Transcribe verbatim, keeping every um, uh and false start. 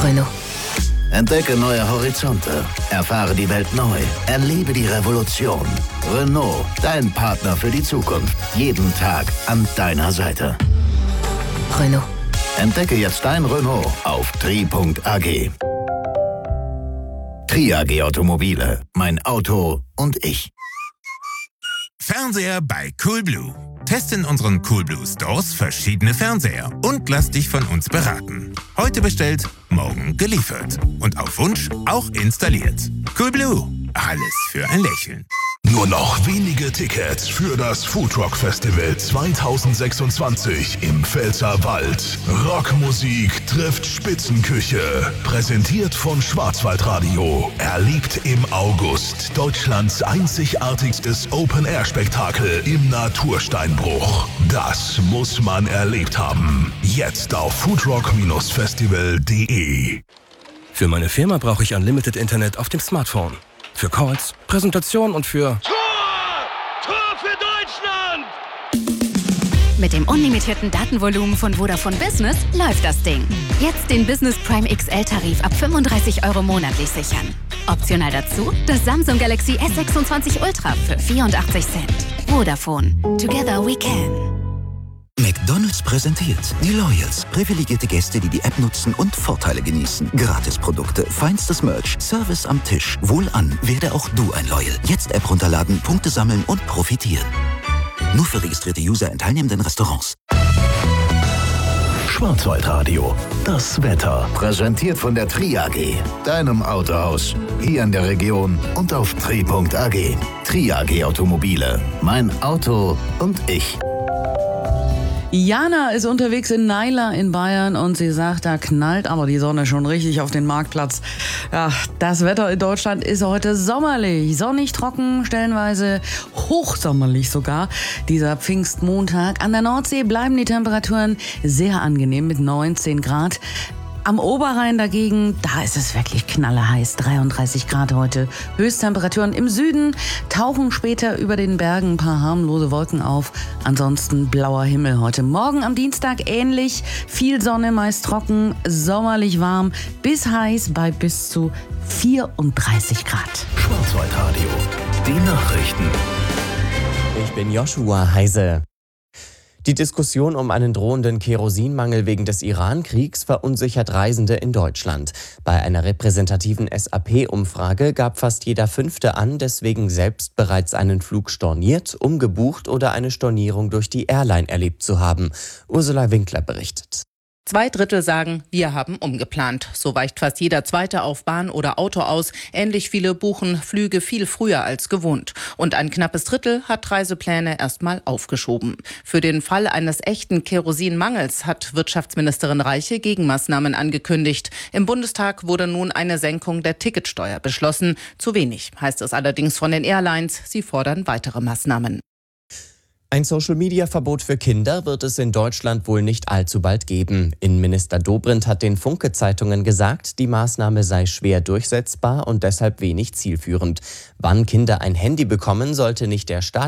Renault. Entdecke neue Horizonte. Erfahre die Welt neu. Erlebe die Revolution. Renault, dein Partner für die Zukunft. Jeden Tag an deiner Seite. Renault. Entdecke jetzt dein Renault auf tri punkt a g. tri A G Automobile. Mein Auto und ich. Fernseher bei Coolblue. Teste in unseren Coolblue Stores verschiedene Fernseher und lass dich von uns beraten. Heute bestellt, morgen geliefert. Und auf Wunsch auch installiert. Coolblue. Alles für ein Lächeln. Nur noch wenige Tickets für das Foodrock Festival zweitausendsechsundzwanzig im Pfälzerwald. Rockmusik trifft Spitzenküche. Präsentiert von Schwarzwaldradio. Erlebt im August Deutschlands einzigartigstes Open-Air-Spektakel im Natursteinbruch. Das muss man erlebt haben. Jetzt auf foodrock Festival punkt de. Für meine Firma brauche ich Unlimited Internet auf dem Smartphone. Für Calls, Präsentation und für... Tor! Tor für Deutschland! Mit dem unlimitierten Datenvolumen von Vodafone Business läuft das Ding. Jetzt den Business Prime X L-Tarif ab fünfunddreißig Euro monatlich sichern. Optional dazu das Samsung Galaxy S sechsundzwanzig Ultra für vierundachtzig Cent. Vodafone. Together we can. McDonald's präsentiert die Loyals. Privilegierte Gäste, die die App nutzen und Vorteile genießen. Gratisprodukte, feinstes Merch, Service am Tisch. Wohlan, werde auch du ein Loyal. Jetzt App runterladen, Punkte sammeln und profitieren. Nur für registrierte User in teilnehmenden Restaurants. Schwarzwaldradio. Das Wetter. Präsentiert von der tri A G. Deinem Autohaus. Hier in der Region und auf tri punkt a g. tri A G Automobile. Mein Auto und ich. Jana ist unterwegs in Naila in Bayern und sie sagt, da knallt aber die Sonne schon richtig auf den Marktplatz. Ja, das Wetter in Deutschland ist heute sommerlich, sonnig, trocken, stellenweise hochsommerlich sogar. Dieser Pfingstmontag. An der Nordsee bleiben die Temperaturen sehr angenehm mit neunzehn Grad. Am Oberrhein dagegen, da ist es wirklich knallerheiß, dreiunddreißig Grad heute. Höchsttemperaturen im Süden, tauchen später über den Bergen ein paar harmlose Wolken auf. Ansonsten blauer Himmel heute. Morgen am Dienstag ähnlich, viel Sonne, meist trocken, sommerlich warm, bis heiß bei bis zu vierunddreißig Grad. Schwarzwaldradio, die Nachrichten. Ich bin Joshua Heise. Die Diskussion um einen drohenden Kerosinmangel wegen des Iran-Kriegs verunsichert Reisende in Deutschland. Bei einer repräsentativen S A P-Umfrage gab fast jeder Fünfte an, deswegen selbst bereits einen Flug storniert, umgebucht oder eine Stornierung durch die Airline erlebt zu haben. Ursula Winkler berichtet. Zwei Drittel sagen, wir haben umgeplant. So weicht fast jeder Zweite auf Bahn oder Auto aus. Ähnlich viele buchen Flüge viel früher als gewohnt. Und ein knappes Drittel hat Reisepläne erstmal aufgeschoben. Für den Fall eines echten Kerosinmangels hat Wirtschaftsministerin Reiche Gegenmaßnahmen angekündigt. Im Bundestag wurde nun eine Senkung der Ticketsteuer beschlossen. Zu wenig, heißt es allerdings von den Airlines. Sie fordern weitere Maßnahmen. Ein Social-Media-Verbot für Kinder wird es in Deutschland wohl nicht allzu bald geben. Innenminister Dobrindt hat den Funke-Zeitungen gesagt, die Maßnahme sei schwer durchsetzbar und deshalb wenig zielführend. Wann Kinder ein Handy bekommen, sollte nicht der Staat